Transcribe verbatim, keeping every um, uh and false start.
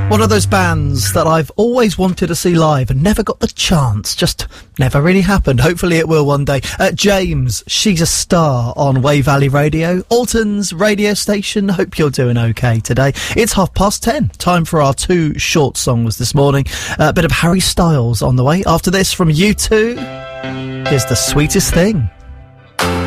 One of those bands that I've always wanted to see live and never got the chance. Just never really happened. Hopefully it will one day. Uh, James, She's a Star on Wave Valley Radio, Alton's radio station. Hope you're doing okay today. It's half past ten. Time for our two short songs this morning. Uh, a bit of Harry Styles on the way. After this from U two, here's The Sweetest Thing.